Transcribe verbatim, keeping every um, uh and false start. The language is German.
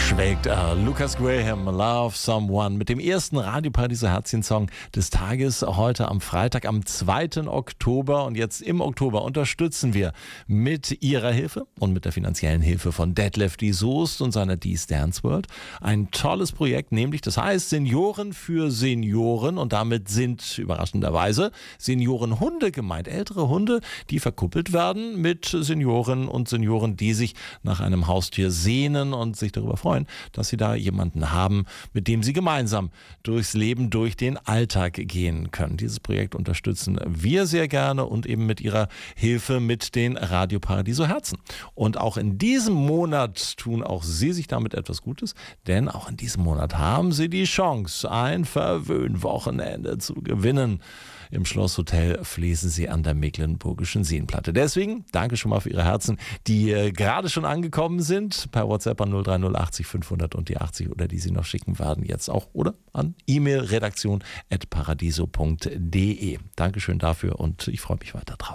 schwelgt er. Lucas Graham, Love Someone, mit dem ersten Radio Paradiso Herzchen-Song des Tages, heute am Freitag, am zweiten Oktober. Und jetzt im Oktober unterstützen wir mit Ihrer Hilfe und mit der finanziellen Hilfe von Detlef die Soest und seiner D's Dance World ein tolles Projekt, nämlich das heißt Senioren für Senioren. Und damit sind überraschenderweise Seniorenhunde gemeint. Ältere Hunde, die verkuppelt werden mit Senioren und Senioren, die sich nach einem Haustier sehnen und sich darüber freuen, dass sie da jemanden haben, mit dem sie gemeinsam durchs Leben, durch den Alltag gehen können. Dieses Projekt unterstützen wir sehr gerne und eben mit Ihrer Hilfe mit den Radio Paradiso Herzen. Und auch in diesem Monat tun auch Sie sich damit etwas Gutes, denn auch in diesem Monat haben Sie die Chance, ein Verwöhnwochenende zu gewinnen. Im Schlosshotel Flesensee an der Mecklenburgischen Seenplatte. Deswegen danke schon mal für Ihre Herzen, die äh, gerade schon angekommen sind, per WhatsApp an null drei null achtzig fünfhundert und die achtzig oder die Sie noch schicken werden jetzt auch oder an E-Mail redaktion at paradiso punkt de. Dankeschön dafür und ich freue mich weiter drauf.